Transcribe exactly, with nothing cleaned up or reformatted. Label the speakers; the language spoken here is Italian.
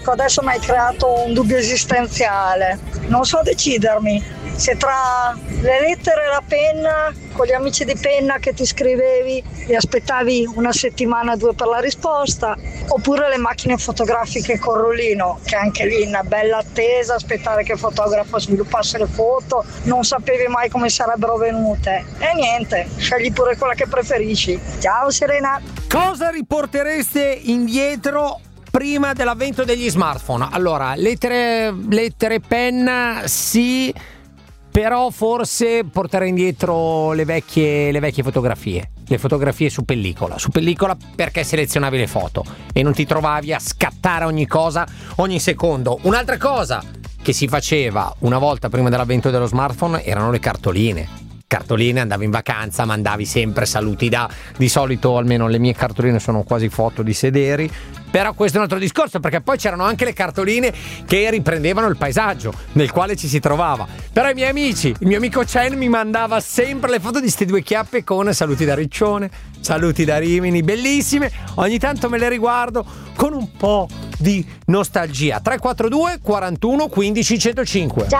Speaker 1: Ecco, adesso mi hai creato un dubbio esistenziale. Non so decidermi se tra le lettere e la penna, con gli amici di penna che ti scrivevi e aspettavi una settimana o due per la risposta, oppure le macchine fotografiche con rollino, che anche lì una bella attesa, aspettare che il fotografo sviluppasse le foto, non sapevi mai come sarebbero venute. E niente, scegli pure quella che preferisci. Ciao Serena!
Speaker 2: Cosa riportereste indietro prima dell'avvento degli smartphone? Allora, lettere, lettere penna sì, però forse portare indietro le vecchie, le vecchie fotografie, le fotografie su pellicola, su pellicola perché selezionavi le foto e non ti trovavi a scattare ogni cosa ogni secondo. Un'altra cosa che si faceva una volta prima dell'avvento dello smartphone erano le cartoline. Cartoline, andavi in vacanza, mandavi sempre saluti da, di solito almeno le mie cartoline sono quasi foto di sederi, però questo è un altro discorso, perché poi c'erano anche le cartoline che riprendevano il paesaggio nel quale ci si trovava. Però i miei amici, il mio amico Chen mi mandava sempre le foto di ste due chiappe con saluti da Riccione, saluti da Rimini, bellissime, ogni tanto me le riguardo con un po' di nostalgia. Tre quattro due quarantuno quindici centocinque.